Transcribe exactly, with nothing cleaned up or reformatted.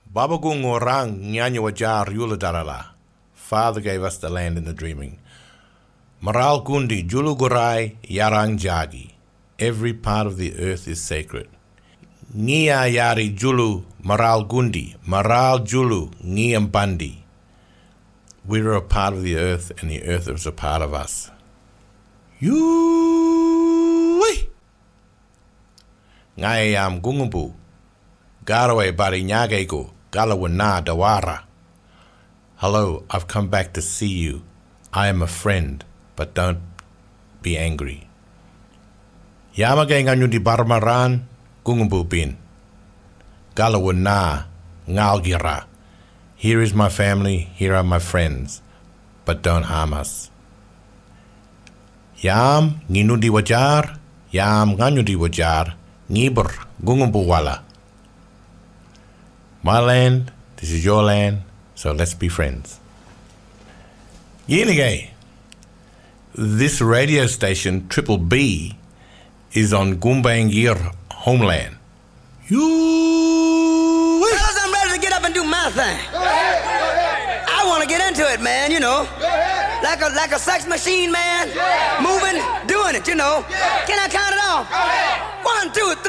Babagung orang nyanyo wajar yula darala. Father gave us the land in the dreaming. Maral gundi julu gurai yarang jagi. Every part of the earth is sacred. Ngia yari julu maral gundi, maral julu ngiam bandi. We're a part of the earth and the earth is a part of us. Yui! Ngayam gungumbu. Garaway bari nyagego, galawana dawara. Hello, I've come back to see you. I am a friend, but don't be angry. Yamagay nganyo di barmaran, gungumbu bin. Galawana, ngalgira. Here is my family, here are my friends, but don't harm us. Yam nginundi wajar, yam nganyudi wajar, ngibur gungumbu wala. My land, this is your land, so let's be friends. Yinigay, this radio station, Triple B, is on Gumbaangir homeland. You. Fellas, I'm ready to get up and do my thing. I want to get into it, man, you know. Like a like a sex machine, man. Moving, doing it, you know. Can I count it off? One, two, three.